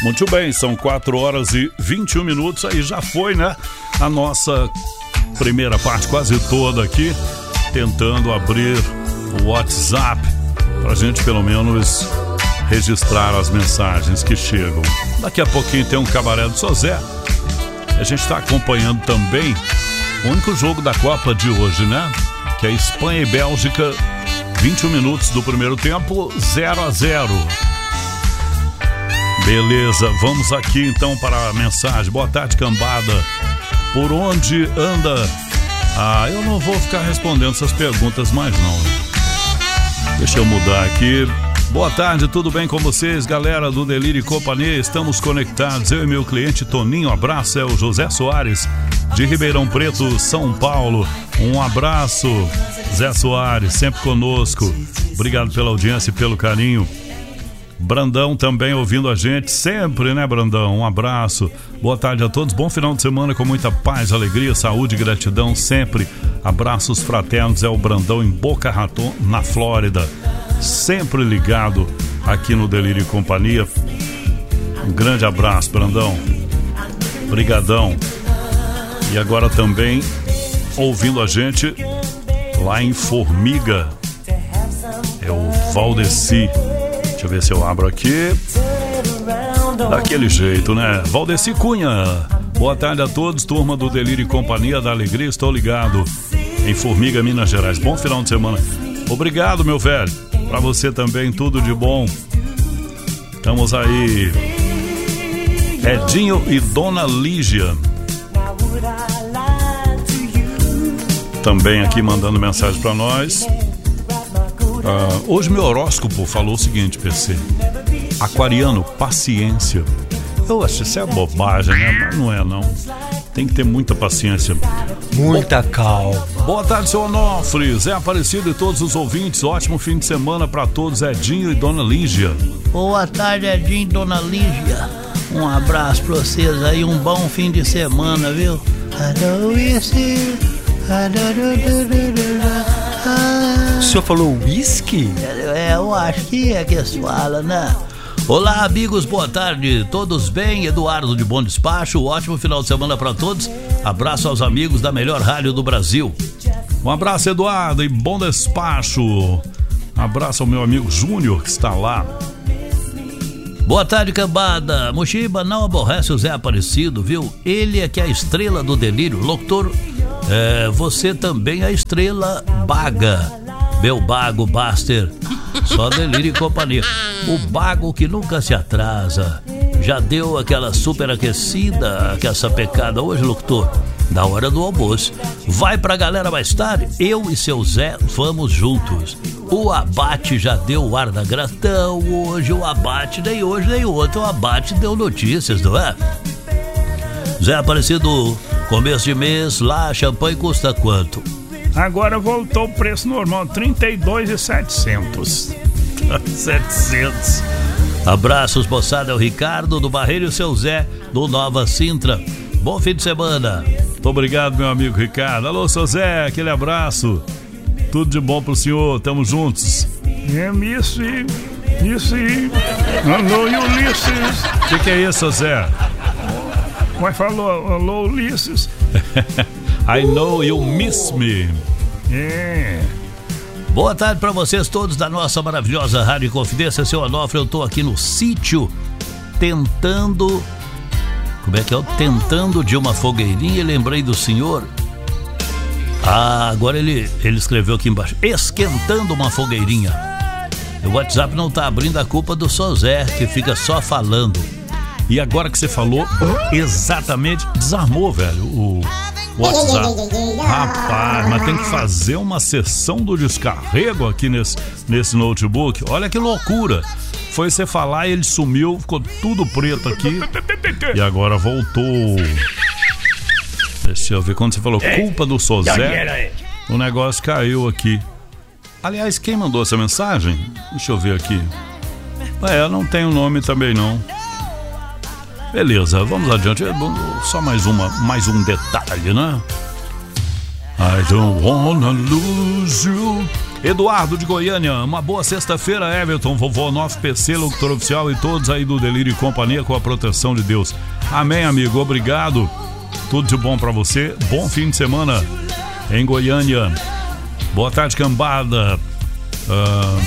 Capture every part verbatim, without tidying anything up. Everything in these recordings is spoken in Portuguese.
Muito bem, são quatro horas e vinte e um minutos, aí já foi, né? A nossa primeira parte quase toda aqui, tentando abrir o WhatsApp pra gente pelo menos registrar as mensagens que chegam. Daqui a pouquinho tem um Cabaré do Sozé. A gente está acompanhando também o único jogo da Copa de hoje, né? Que é Espanha e Bélgica, vinte e um minutos do primeiro tempo, zero a zero. Beleza, vamos aqui então para a mensagem. Boa tarde, cambada. Por onde anda? Ah, eu não vou ficar respondendo essas perguntas mais não. Deixa eu mudar aqui. Boa tarde, tudo bem com vocês, galera do Delírio e Companhia? Estamos conectados, eu e meu cliente Toninho. Abraço, é o José Soares, de Ribeirão Preto, São Paulo. Um abraço, Zé Soares, sempre conosco. Obrigado pela audiência e pelo carinho. Brandão também ouvindo a gente sempre, né, Brandão? Um abraço. Boa tarde a todos. Bom final de semana com muita paz, alegria, saúde e gratidão sempre. Abraços fraternos. É o Brandão em Boca Raton, na Flórida. Sempre ligado aqui no Delírio e Companhia. Um grande abraço, Brandão. Brigadão. E agora também ouvindo a gente lá em Formiga. É o Valdeci. Deixa eu ver se eu abro aqui. Daquele jeito, né? Valdeci Cunha. Boa tarde a todos, turma do Delírio e Companhia da Alegria. Estou ligado em Formiga, Minas Gerais. Bom final de semana. Obrigado, meu velho. Pra você também, tudo de bom. Estamos aí. Edinho e Dona Lígia também aqui mandando mensagem pra nós. Uh, hoje meu horóscopo falou o seguinte, P C: aquariano, paciência. Eu acho que isso é bobagem, né? Mas não é não. Tem que ter muita paciência. Muita calma. Boa tarde, seu Onofre, Zé Aparecido e todos os ouvintes. Ótimo fim de semana pra todos, Edinho e Dona Lígia. Boa tarde, Edinho e Dona Lígia. Um abraço pra vocês aí, um bom fim de semana, viu? O senhor falou whisky? É, eu acho que é que eles falam, né? Olá, amigos, boa tarde. Todos bem? Eduardo de Bom Despacho. Ótimo final de semana para todos. Abraço aos amigos da melhor rádio do Brasil. Um abraço, Eduardo, e Bom Despacho. Abraço ao meu amigo Júnior, que está lá. Boa tarde, cambada. Mochiba não aborrece o Zé Aparecido, viu? Ele é que é a estrela do delírio. Locutor, é, você também é a estrela Baga. Meu Bago Buster. Só Delírio e Companhia. O Bago que nunca se atrasa. Já deu aquela super aquecida, aquela sapecada hoje, locutor? Da hora do almoço. Vai pra galera mais tarde? Eu e seu Zé vamos juntos. O Abate já deu o ar da gratão. Hoje o Abate, nem hoje nem outro. O Abate deu notícias, não é? Zé Aparecido, começo de mês, lá champanhe custa quanto? Agora voltou o preço normal, trinta e dois mil e setecentos. setecentos. Abraços, moçada, é o Ricardo do Barreiro e o seu Zé do Nova Sintra. Bom fim de semana. Muito obrigado, meu amigo Ricardo. Alô, seu Zé, aquele abraço. Tudo de bom pro senhor, tamo juntos. É isso e... isso e... Alô, Ulisses. O que, que é isso, seu Zé? Mas falou, alô, Ulisses. I know you miss me. É. Boa tarde pra vocês todos da nossa maravilhosa Rádio Confidência. Seu Onofre, eu tô aqui no sítio tentando... Como é que é? Tentando de uma fogueirinha e lembrei do senhor. Ah, agora ele, ele escreveu aqui embaixo: esquentando uma fogueirinha. O WhatsApp não tá abrindo, a culpa do Sozé, que fica só falando. E agora que você falou, exatamente, desarmou, velho, o WhatsApp. Rapaz, mas tem que fazer uma sessão do descarrego aqui nesse, nesse notebook. Olha que loucura. Foi você falar e ele sumiu, ficou tudo preto aqui. E agora voltou. Deixa eu ver, quando você falou culpa do Sozé, o negócio caiu aqui. Aliás, quem mandou essa mensagem? Deixa eu ver aqui. É, não tem o nome também não. Beleza, vamos adiante. Só mais uma, mais um detalhe, né? I don't wanna lose you. Eduardo de Goiânia, uma boa sexta-feira, Everton, vovô nosso P C, locutor oficial e todos aí do Delírio e Companhia com a proteção de Deus. Amém, amigo, obrigado. Tudo de bom pra você. Bom fim de semana em Goiânia. Boa tarde, cambada. Uh,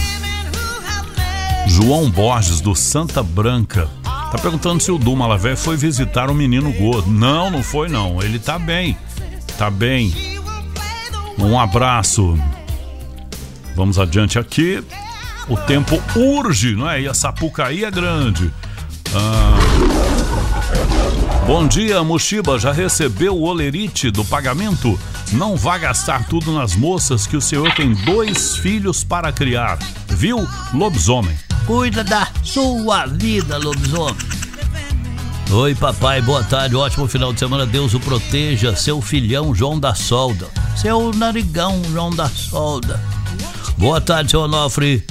João Borges, do Santa Branca, tá perguntando se o Du Malavé foi visitar o menino gordo. Não, não foi não. Ele tá bem. Tá bem. Um abraço. Vamos adiante aqui. O tempo urge, não é? E a Sapucaí é grande. Ah... Bom dia, Mushiba. Já recebeu o olerite do pagamento? Não vá gastar tudo nas moças, que o senhor tem dois filhos para criar. Viu, lobisomem? Cuida da sua vida, lobisomem. Oi, papai, boa tarde, ótimo final de semana. Deus o proteja. Seu filhão João da Solda. Seu narigão João da Solda. Boa tarde, seu Onofre.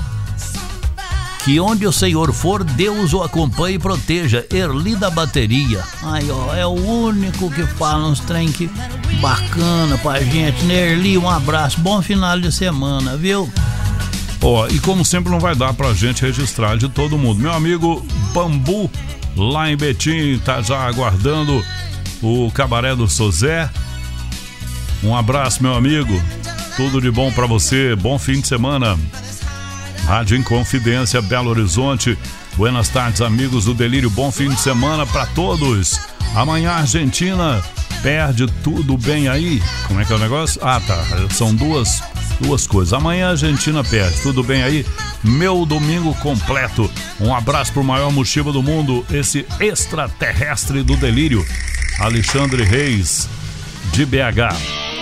Que onde o senhor for, Deus o acompanhe e proteja. Erli da Bateria. Ai, ó, é o único que fala uns trem que bacana pra gente, né, Erli? Um abraço, bom final de semana, viu? Ó, e como sempre não vai dar pra gente registrar de todo mundo. Meu amigo Bambu, lá em Betim, tá já aguardando o Cabaré do Sozé. Um abraço, meu amigo. Tudo de bom pra você, bom fim de semana. Rádio Inconfidência, Belo Horizonte. Buenas tardes, amigos do Delírio. Bom fim de semana para todos. Amanhã a Argentina perde, tudo bem aí? Como é que é o negócio? Ah, tá. São duas, duas coisas. Amanhã a Argentina perde, tudo bem aí? Meu domingo completo. Um abraço pro maior Mushiba do mundo, esse extraterrestre do Delírio, Alexandre Reis, de B H.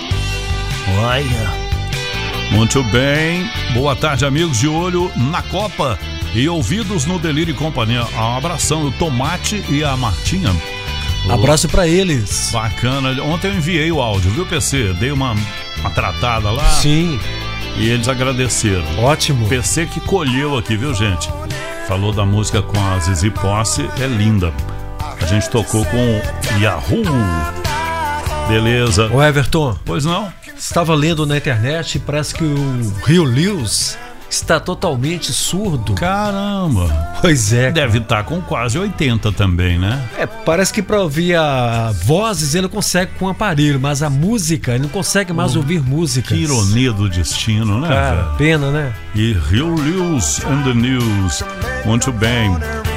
Olha. Muito bem, boa tarde, amigos, de olho na Copa e ouvidos no Delírio e Companhia. Um abração, o Tomate e a Martinha. Abraço pra eles. Bacana, ontem eu enviei o áudio, viu, P C? Dei uma, uma tratada lá. Sim. E eles agradeceram. Ótimo. P C que colheu aqui, viu, gente? Falou da música com a Zizi Posse, é linda. A gente tocou com Yahoo. Beleza. Ô, Everton. Pois não? Estava lendo na internet e parece que o Rio Lewis está totalmente surdo. Caramba. Pois é. Deve estar com quase oitenta também, né? É, parece que para ouvir a vozes ele consegue com o aparelho, mas a música, ele não consegue mais oh, ouvir música. Que ironia do destino, né, Cara, velho? pena, né? E Rio Lewis and the News. Muito bem.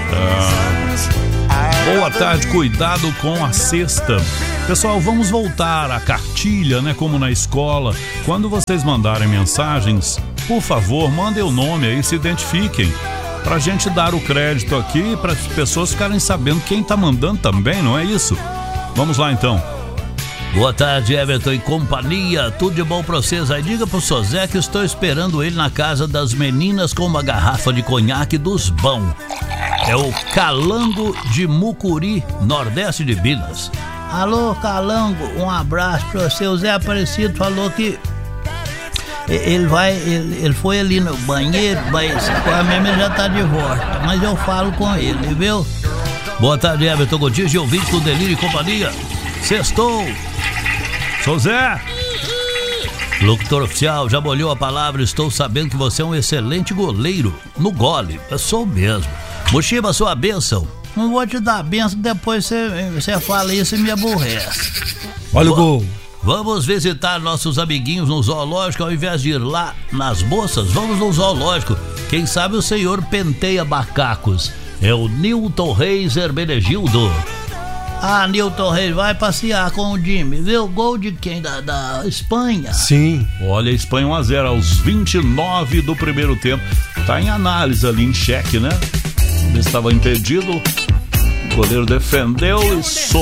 Ah, boa tarde, cuidado com a cesta. Pessoal, vamos voltar à cartilha, né? Como na escola. Quando vocês mandarem mensagens, por favor, mandem o nome aí, se identifiquem. Pra gente dar o crédito aqui, para as pessoas ficarem sabendo quem tá mandando também, não é isso? Vamos lá então. Boa tarde, Everton e companhia. Tudo de bom pra vocês aí. Diga pro Sozé que estou esperando ele na casa das meninas com uma garrafa de conhaque dos bão. É o Calango de Mucuri, Nordeste de Minas. Alô, Calango, um abraço pra você. O Zé Aparecido falou que ele vai, ele, ele foi ali no banheiro, mas a mesmo ele já tá de volta. Mas eu falo com ele, viu? Boa tarde, Everton Godinho, ouvinte do Delírio e Companhia. Sextou. Sou Zé. Locutor oficial, já molhou a palavra. Estou sabendo que você é um excelente goleiro no gole. Eu sou mesmo. Mushiba, sua bênção. Não vou te dar benção, depois você, você fala isso e me aborrece. Olha o gol. Vamos visitar nossos amiguinhos no zoológico ao invés de ir lá nas moças. Vamos no zoológico. Quem sabe o senhor penteia macacos. É o Nilton Reis Hermenegildo. Ah, Nilton Reis vai passear com o Jimmy. Viu o gol de quem? Da, da Espanha? Sim. Olha, Espanha um a zero aos vinte e nove do primeiro tempo. Tá em análise ali, em xeque, né? Estava impedido, o goleiro defendeu e